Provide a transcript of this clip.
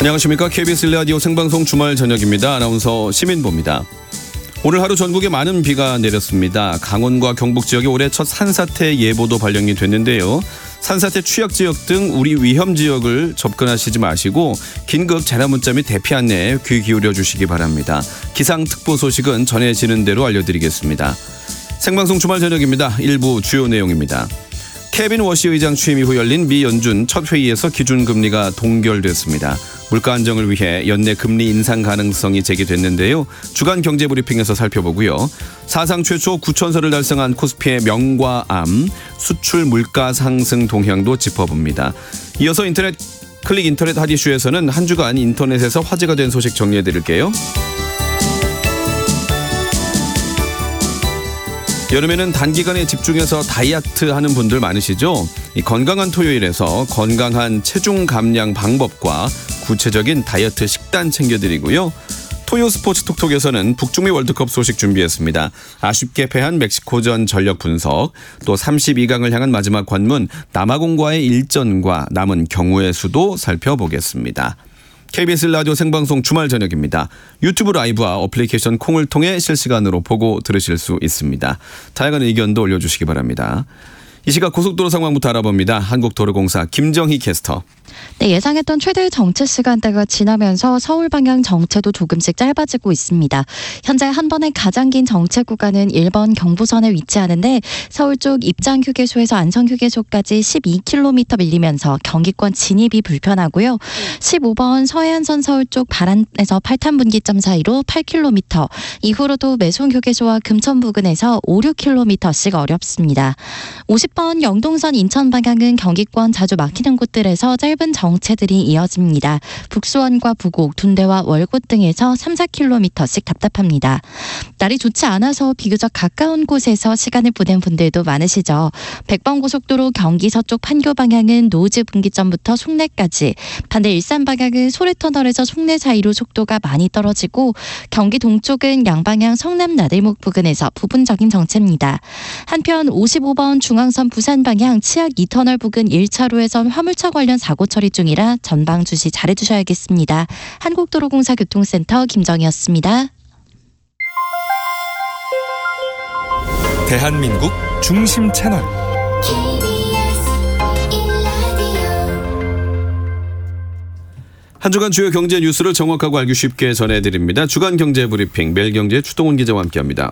안녕하십니까. KBS 라디오 생방송 주말 저녁입니다. 아나운서 시민보입니다. 오늘 하루 전국에 많은 비가 내렸습니다. 강원과 경북 지역에 올해 첫 산사태 예보도 발령이 됐는데요. 산사태 취약 지역 등 우리 위험 지역을 접근하시지 마시고 긴급 재난 문자 및 대피 안내에 귀 기울여 주시기 바랍니다. 기상특보 소식은 전해지는 대로 알려드리겠습니다. 생방송 주말 저녁입니다. 일부 주요 내용입니다. 케빈 워시 의장 취임 이후 열린 미 연준 첫 회의에서 기준금리가 동결됐습니다. 물가 안정을 위해 연내 금리 인상 가능성이 제기됐는데요. 주간 경제브리핑에서 살펴보고요. 사상 최초 9,000서를 달성한 코스피의 명과암, 수출 물가 상승 동향도 짚어봅니다. 이어서 클릭 인터넷 핫 이슈에서는 한 주간 인터넷에서 화제가 된 소식 정리해드릴게요. 여름에는 단기간에 집중해서 다이어트 하는 분들 많으시죠? 이 건강한 토요일에서 건강한 체중 감량 방법과 구체적인 다이어트 식단 챙겨드리고요. 토요 스포츠 톡톡에서는 북중미 월드컵 소식 준비했습니다. 아쉽게 패한 멕시코전 전력 분석, 또 32강을 향한 마지막 관문 남아공과의 일전과 남은 경우의 수도 살펴보겠습니다. KBS 라디오 생방송 주말 저녁입니다. 유튜브 라이브와 어플리케이션 콩을 통해 실시간으로 보고 들으실 수 있습니다. 다양한 의견도 올려주시기 바랍니다. 이 시각 고속도로 상황부터 알아봅니다. 한국도로공사 김정희 캐스터. 네, 예상했던 최대 정체 시간대가 지나면서 서울 방향 정체도 조금씩 짧아지고 있습니다. 현재 한 번의 가장 긴 정체 구간은 1번 경부선에 위치하는데 서울 쪽 입장휴게소에서 안성휴게소까지 12km 밀리면서 경기권 진입이 불편하고요. 15번 서해안선 서울 쪽 발안에서 8탄 분기점 사이로 8km, 이후로도 매송휴게소와 금천 부근에서 5, 6km씩 어렵습니다. 50번 영동선 인천 방향은 경기권 자주 막히는 곳들에서 짧은 정체들이 이어집니다. 북수원과 부곡, 둔대와 월곶 등에서 3, 4km씩 답답합니다. 날이 좋지 않아서 비교적 가까운 곳에서 시간을 보낸 분들도 많으시죠. 100번 고속도로 경기 서쪽 판교 방향은 노즈 분기점부터 송내까지, 반대 일산 방향은 소래터널에서 송내 사이로 속도가 많이 떨어지고 경기 동쪽은 양방향 성남 나들목 부근에서 부분적인 정체입니다. 한편 55번 중앙선 부산 방향 치악 2터널 부근 1차로에선 화물차 관련 사고 처리 중이라 전방 주시 잘해주셔야겠습니다. 한국도로공사 교통센터 김정희였습니다. 대한민국 중심 채널 한 주간 주요 경제 뉴스를 정확하고 알기 쉽게 전해드립니다. 주간 경제 브리핑 매일경제 추동훈 기자와 함께합니다.